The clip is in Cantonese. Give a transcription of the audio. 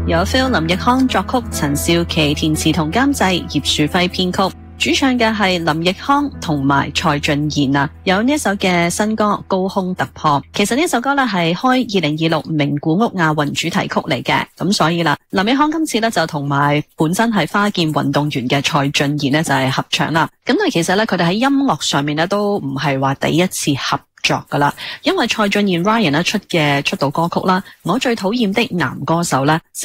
由 Phil 林奕匡作曲，陳少琪填詞同監製，葉樹輝編曲。主唱嘅係林奕匡同埋蔡俊彥啊，有呢一首嘅新歌《高空突破》。其實呢一首歌咧係開2026名古屋亞運主題曲嚟嘅，咁所以啦，林奕匡今次咧就同埋本身係花劍運動員嘅蔡俊彥咧就係合唱啦。咁但係其實咧佢哋喺音樂上面咧都唔係話第一次合作噶啦，因為蔡俊彥 Ryan 咧出嘅出道歌曲啦，我最討厭的男歌手咧。